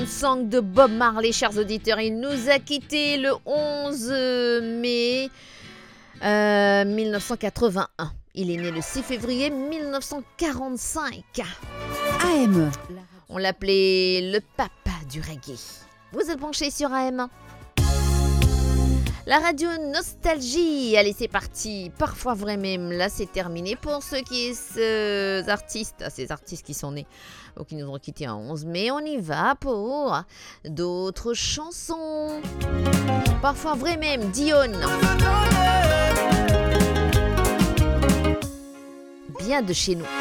Song de Bob Marley, chers auditeurs, il nous a quittés le 11 mai 1981. Il est né le 6 février 1945. AM. On l'appelait le papa du reggae. Vous êtes branchés sur AM. La radio Nostalgie, allez c'est parti, parfois vrai même, là c'est terminé pour ceux qui ces artistes qui sont nés ou qui nous ont quittés en 11 mai, on y va pour d'autres chansons, parfois vrai même, Dion, bien de chez nous.